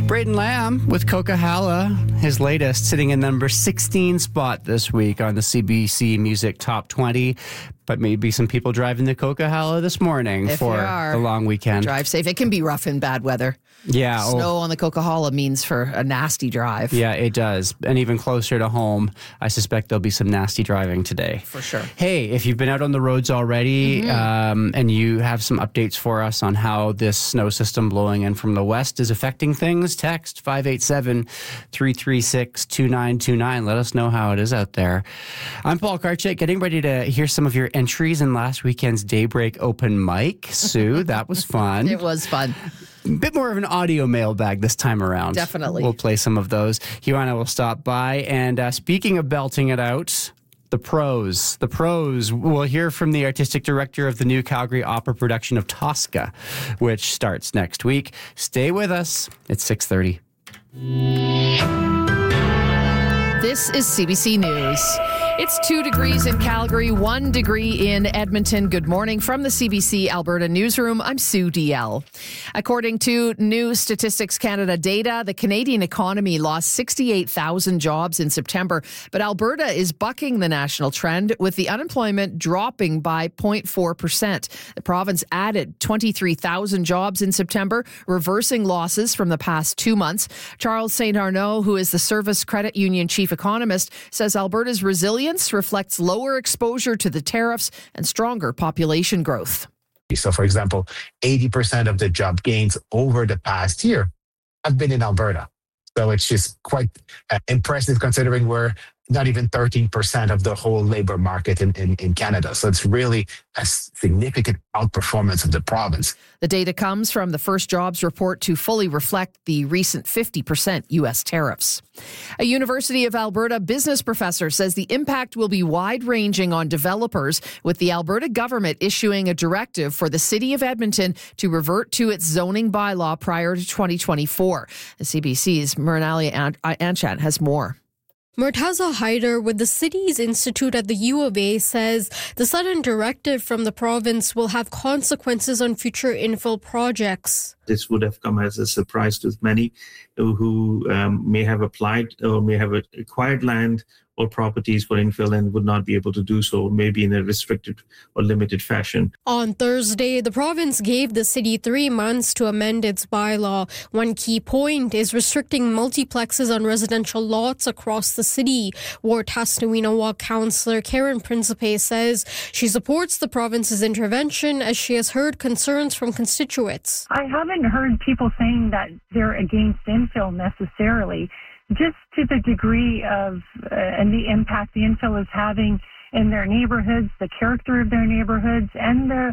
Braden Lamb with Coquihalla, his latest, sitting in number 16 spot this week on the CBC Music Top 20. But maybe some people driving the Coquihalla this morning for the long weekend. Drive safe. It can be rough in bad weather. Yeah. Snow on the Coquihalla means for a nasty drive. Yeah, it does. And even closer to home, I suspect there'll be some nasty driving today. For sure. Hey, if you've been out on the roads already and you have some updates for us on how this snow system blowing in from the west is affecting things, text 587-336-2929. Let us know how it is out there. I'm Paul Karchik, getting ready to hear some of your entries in last weekend's Daybreak open mic. Sue, that was fun. It was fun. A bit more of an audio mailbag this time around. Definitely. We'll play some of those. Hugh and I will stop by. And speaking of belting it out, the pros. We'll hear from the artistic director of the new Calgary opera production of Tosca, which starts next week. Stay with us. It's 6:30. This is CBC News. It's 2 degrees in Calgary, 1 degree in Edmonton. Good morning from the CBC Alberta newsroom. I'm Sue DL. According to New Statistics Canada data, the Canadian economy lost 68,000 jobs in September, but Alberta is bucking the national trend with the unemployment dropping by 0.4%. The province added 23,000 jobs in September, reversing losses from the past 2 months. Charles St. Arnaud, who is the Service Credit Union chief economist, says Alberta's resilience reflects lower exposure to the tariffs and stronger population growth. So, for example, 80% of the job gains over the past year have been in Alberta. So it's just quite impressive considering we're not even 13% of the whole labor market in Canada. So it's really a significant outperformance of the province. The data comes from the first jobs report to fully reflect the recent 50% U.S. tariffs. A University of Alberta business professor says the impact will be wide-ranging on developers, with the Alberta government issuing a directive for the City of Edmonton to revert to its zoning bylaw prior to 2024. The CBC's Mrinali Anchan has more. Murtaza Haider with the Cities Institute at the U of A says the sudden directive from the province will have consequences on future infill projects. This would have come as a surprise to many who may have applied or may have acquired land or properties for infill and would not be able to do so, maybe in a restricted or limited fashion. On Thursday, the province gave the city 3 months to amend its bylaw. One key point is restricting multiplexes on residential lots across the city. Ward Tasnawinawa councillor Karen Principe says she supports the province's intervention as she has heard concerns from constituents. I haven't heard people saying that they're against infill necessarily. Just to the degree of and the impact the infill is having in their neighborhoods, the character of their neighborhoods, and the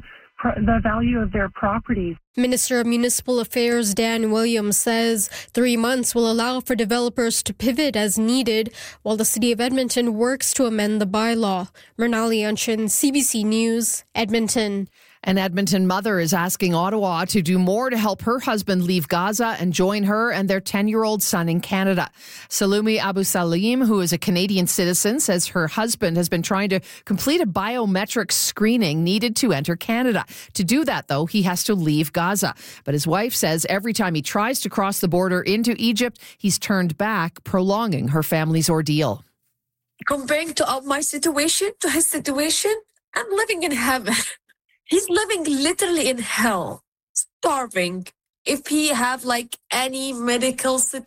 value of their properties. Minister of Municipal Affairs Dan Williams says 3 months will allow for developers to pivot as needed while the City of Edmonton works to amend the bylaw. Mrinali Anchan, CBC News, Edmonton. An Edmonton mother is asking Ottawa to do more to help her husband leave Gaza and join her and their 10-year-old son in Canada. Salumi Abu Salim, who is a Canadian citizen, says her husband has been trying to complete a biometric screening needed to enter Canada. To do that, though, he has to leave Gaza. But his wife says every time he tries to cross the border into Egypt, he's turned back, prolonging her family's ordeal. Comparing to my situation to his situation, I'm living in heaven. He's living literally in hell, starving. If he have any medical situation,